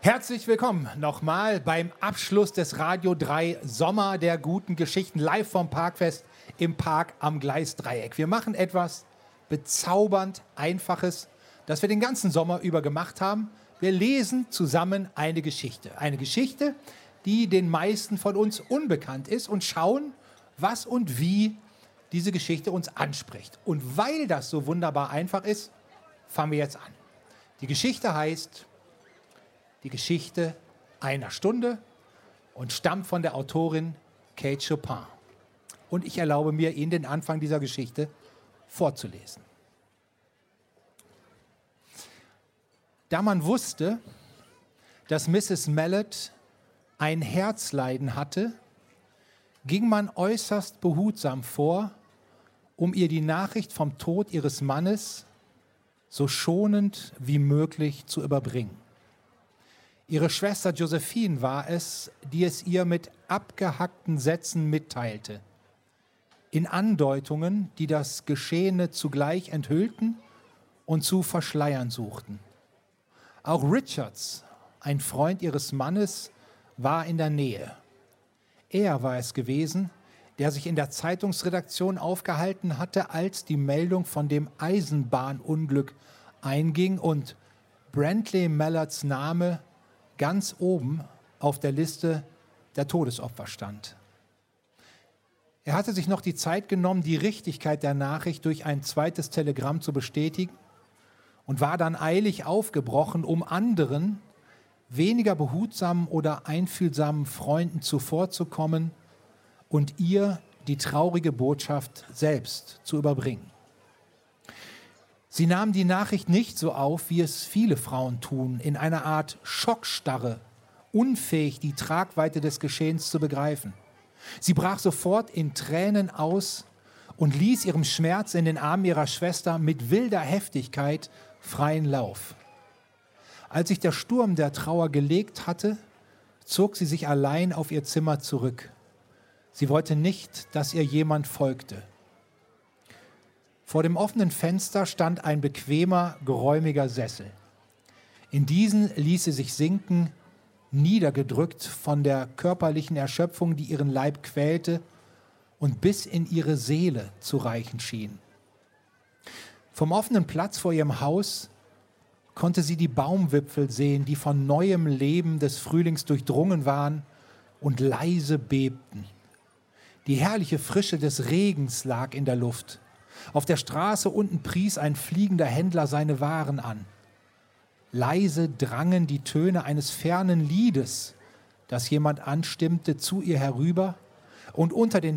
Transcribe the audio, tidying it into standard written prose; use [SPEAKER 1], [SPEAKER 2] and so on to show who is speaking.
[SPEAKER 1] Herzlich willkommen nochmal beim Abschluss des Radio 3 Sommer der guten Geschichten live vom Parkfest im Park am Gleisdreieck. Wir machen etwas bezaubernd Einfaches, das wir den ganzen Sommer über gemacht haben. Wir lesen zusammen eine Geschichte. Eine Geschichte, die den meisten von uns unbekannt ist und schauen, was und wie diese Geschichte uns anspricht. Und weil das so wunderbar einfach ist, fangen wir jetzt an. Die Geschichte heißt Die Geschichte einer Stunde und stammt von der Autorin Kate Chopin. Und ich erlaube mir, Ihnen den Anfang dieser Geschichte vorzulesen. Da man wusste, dass Mrs. Mallet ein Herzleiden hatte, ging man äußerst behutsam vor, um ihr die Nachricht vom Tod ihres Mannes so schonend wie möglich zu überbringen. Ihre Schwester Josephine war es, die es ihr mit abgehackten Sätzen mitteilte, in Andeutungen, die das Geschehene zugleich enthüllten und zu verschleiern suchten. Auch Richards, ein Freund ihres Mannes, war in der Nähe. Er war es gewesen, der sich in der Zeitungsredaktion aufgehalten hatte, als die Meldung von dem Eisenbahnunglück einging und Brantley Mallards Name ganz oben auf der Liste der Todesopfer stand. Er hatte sich noch die Zeit genommen, die Richtigkeit der Nachricht durch ein zweites Telegramm zu bestätigen und war dann eilig aufgebrochen, um anderen, weniger behutsamen oder einfühlsamen Freunden zuvorzukommen und ihr die traurige Botschaft selbst zu überbringen. Sie nahm die Nachricht nicht so auf, wie es viele Frauen tun, in einer Art Schockstarre, unfähig, die Tragweite des Geschehens zu begreifen. Sie brach sofort in Tränen aus und ließ ihrem Schmerz in den Armen ihrer Schwester mit wilder Heftigkeit freien Lauf. Als sich der Sturm der Trauer gelegt hatte, zog sie sich allein auf ihr Zimmer zurück. Sie wollte nicht, dass ihr jemand folgte. Vor dem offenen Fenster stand ein bequemer, geräumiger Sessel. In diesen ließ sie sich sinken, niedergedrückt von der körperlichen Erschöpfung, die ihren Leib quälte und bis in ihre Seele zu reichen schien. Vom offenen Platz vor ihrem Haus konnte sie die Baumwipfel sehen, die von neuem Leben des Frühlings durchdrungen waren und leise bebten. Die herrliche Frische des Regens lag in der Luft. Auf der Straße unten pries ein fliegender Händler seine Waren an. Leise drangen die Töne eines fernen Liedes, das jemand anstimmte, zu ihr herüber, und unter den